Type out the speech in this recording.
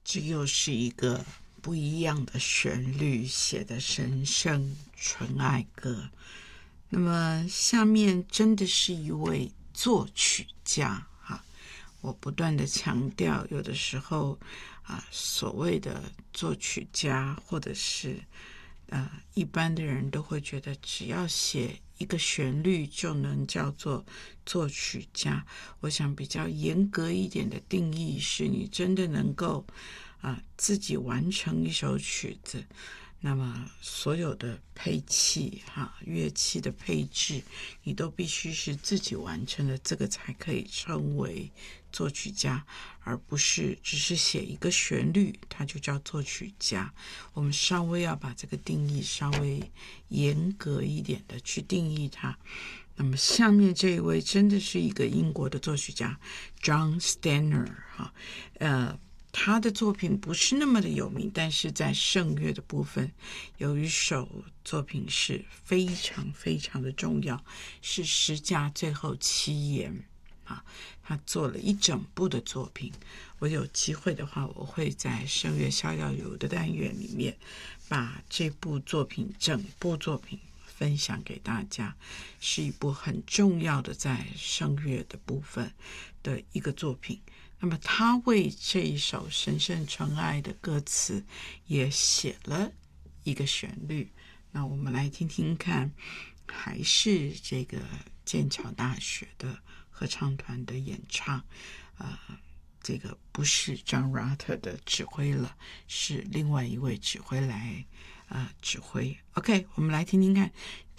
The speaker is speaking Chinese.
这又是一个不一样的旋律写的神圣纯爱歌。那么下面真的是一位作曲家哈，我不断的强调，有的时候所谓的作曲家或者是一般的人都会觉得只要写一个旋律就能叫做作曲家。我想比较严格一点的定义是你真的能够自己完成一首曲子，那么所有的配器乐器的配置你都必须是自己完成的，这个才可以称为作曲家，而不是只是写一个旋律它就叫作曲家。我们稍微要把这个定义稍微严格一点的去定义它。那么下面这一位真的是一个英国的作曲家 John Stenner 他的作品不是那么的有名，但是在圣乐的部分有一首作品是非常非常的重要，是十架最后七言他做了一整部的作品。我有机会的话，我会在圣乐逍遥游的单元里面把这部作品整部作品分享给大家，是一部很重要的在圣乐的部分的一个作品。那么他为这一首神圣纯爱的歌词也写了一个旋律，那我们来听听看，还是这个剑桥大学的合唱团的演唱，这个不是 John Rutter 的指挥了，是另外一位指挥来指挥。OK， 我们来听听看